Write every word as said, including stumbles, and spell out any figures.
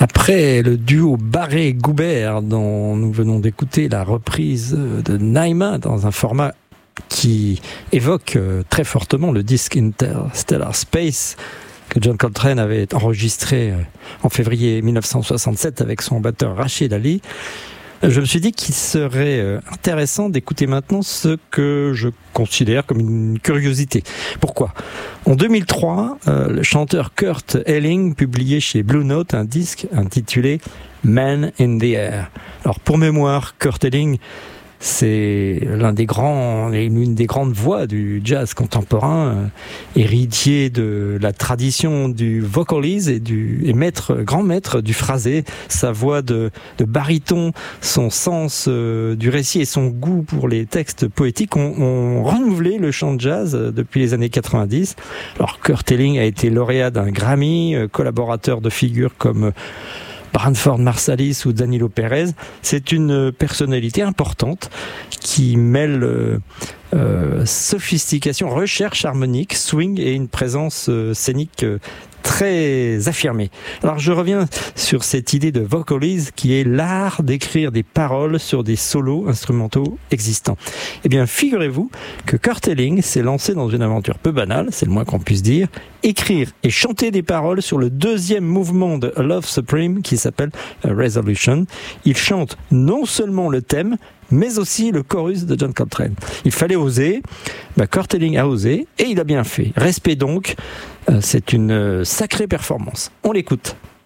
Après le duo Barré-Goubert dont nous venons d'écouter la reprise de Naïma dans un format qui évoque très fortement le disque Interstellar Space que John Coltrane avait enregistré en février mille neuf cent soixante-sept avec son batteur Rachid Ali, je me suis dit qu'il serait intéressant d'écouter maintenant ce que je considère comme une curiosité. Pourquoi ? En deux mille trois, euh, le chanteur Kurt Elling publiait chez Blue Note un disque intitulé Man in the Air. Alors pour mémoire, Kurt Elling, c'est l'un des grands, l'une des grandes voix du jazz contemporain, euh, héritier de la tradition du vocalise et du et maître, grand maître du phrasé. Sa voix de, de baryton, son sens euh, du récit et son goût pour les textes poétiques ont, ont renouvelé le chant de jazz depuis les années quatre-vingt-dix. Alors Kurt Elling a été lauréat d'un Grammy, euh, collaborateur de figures comme euh, Branford Marsalis ou Danilo Pérez. C'est une personnalité importante qui mêle euh, euh, sophistication, recherche harmonique, swing et une présence euh, scénique euh, très affirmée. Alors je reviens sur cette idée de vocalise qui est l'art d'écrire des paroles sur des solos instrumentaux existants. Eh bien, figurez-vous que Kurt Elling s'est lancé dans une aventure peu banale, c'est le moins qu'on puisse dire, écrire et chanter des paroles sur le deuxième mouvement de Love Supreme qui s'appelle Resolution. Il chante non seulement le thème, mais aussi le chorus de John Coltrane. Il fallait oser, bah Kurt Elling a osé, et il a bien fait. Respect donc, euh, c'est une sacrée performance. On l'écoute.